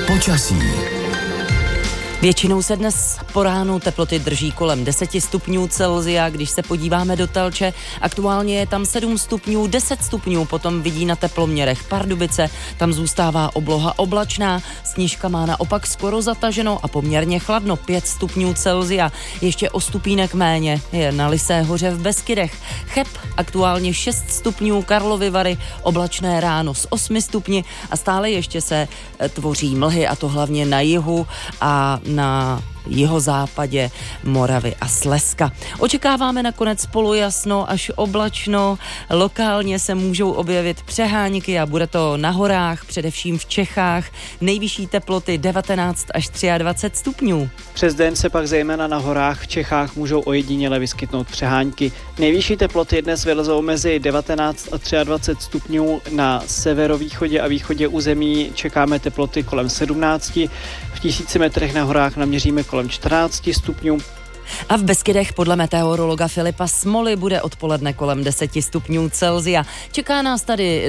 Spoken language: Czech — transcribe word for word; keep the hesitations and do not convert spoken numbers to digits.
Počasí. Většinou se dnes po ránu teploty drží kolem deset stupňů Celsia. Když se podíváme do Telče, aktuálně je tam sedm stupňů, deset stupňů, potom vidí na teploměrech Pardubice, tam zůstává obloha oblačná, sněžka má naopak skoro zataženo a poměrně chladno, pět stupňů Celsia. Ještě o stupínek méně je na Lysé hoře v Beskydech. Cheb aktuálně šest stupňů, Karlovy Vary oblačné ráno s osmi stupni a stále ještě se tvoří mlhy, a to hlavně na jihu a na jihozápadě Moravy a Slezska. Očekáváme nakonec polojasno až oblačno, lokálně se můžou objevit přehánky a bude to na horách, především v Čechách. Nejvyšší teploty devatenáct až dvacet tři stupňů. Přes den se pak zejména na horách v Čechách můžou ojediněle vyskytnout přehánky. Nejvyšší teploty dnes vylezou mezi devatenáct a dvacet tři stupňů. Na severovýchodě a východě území čekáme teploty kolem sedmnáct. V tisíci metrech na horách naměříme kolem čtrnáct stupňů. A v Beskydech podle meteorologa Filipa Smoly bude odpoledne kolem deset stupňů Celsia. Čeká nás tady